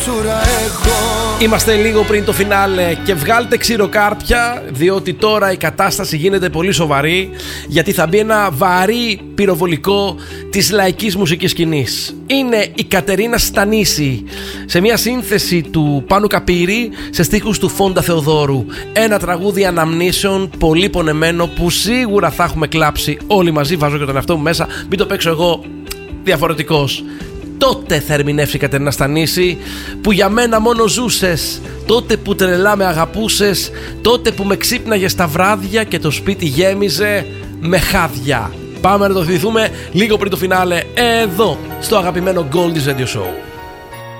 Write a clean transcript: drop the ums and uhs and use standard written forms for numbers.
σούρα έχω. Είμαστε λίγο πριν το φινάλε και βγάλτε ξηροκάρπια, διότι τώρα η κατάσταση γίνεται πολύ σοβαρή, γιατί θα μπει ένα βαρύ πυροβολικό της λαϊκής μουσικής σκηνής. Είναι η Κατερίνα Στανίση σε μια σύνθεση του Πάνου Καπύρη σε στίχους του Φόντα Θεοδόρου. Ένα τραγούδι αναμνήσεων πολύ πονεμένο που σίγουρα θα έχουμε κλάψει όλοι μαζί. Βάζω και τον εαυτό μου μέσα, μην το παίξω εγώ διαφορετικός. Τότε θα ερμηνεύσει η Κατερίνα Στανίση που για μένα μόνο ζούσες, τότε που τρελά με αγαπούσες, τότε που με ξύπναγες τα βράδια και το σπίτι γέμιζε με χάδια. Πάμε να το θυμηθούμε λίγο πριν το φινάλε εδώ στο αγαπημένο Goldie's Radio Show.